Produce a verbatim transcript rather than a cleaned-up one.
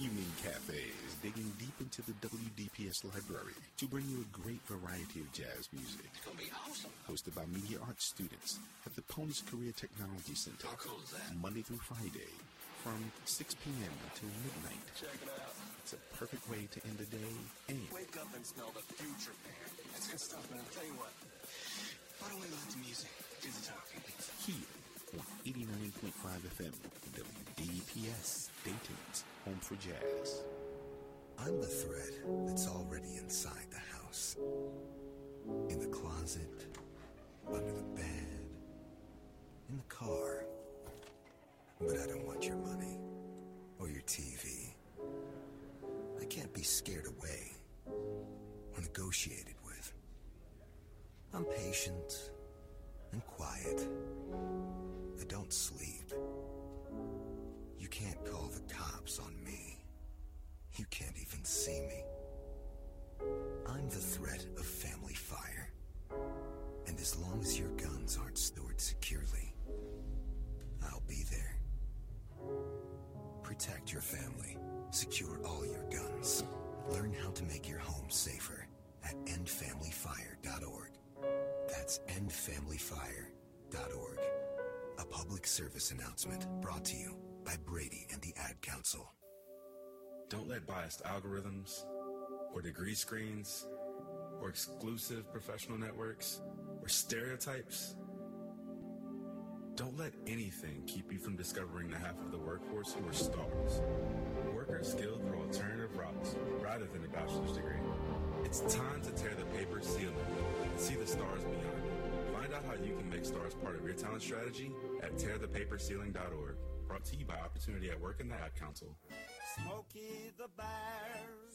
Evening Cafes, digging deep into the W D P S library to bring you a great variety of jazz music. It's gonna be awesome. Hosted by media arts students at the Ponies Career Technology Center. How cool is that? Monday through Friday from six p.m. until midnight. Check it out. It's a perfect way to end the day and wake up and smell the future, man. That's good stuff, man. I'll tell you what. Why don't we let the music do the talking? here on eighty-nine point five F M, W D P S, Dayton's home for jazz. I'm the thread that's already inside the house. In the closet, under the bed, in the car. But I don't want your money or your T V. I can't be scared away or negotiated with. I'm patient and quiet. I don't sleep. You can't call the cops on me. You can't even see me. I'm the threat of family fire. And as long as your guns aren't stored securely, I'll be there. Protect your family. Secure all your guns. Learn how to make your home safer at end family fire dot org. That's end family fire dot org. A public service announcement brought to you by Brady and the Ad Council. Don't let biased algorithms or degree screens or exclusive professional networks or stereotypes. Don't let anything keep you from discovering the half of the workforce who are stars. Workers skilled through alternative routes rather than a bachelor's degree. It's time to tear the paper ceiling and see the stars beyond it. Find out how you can make stars part of your talent strategy at tear the paper ceiling dot org. Brought to you by Opportunity at Work and the Ad Council. Smokey the Bear's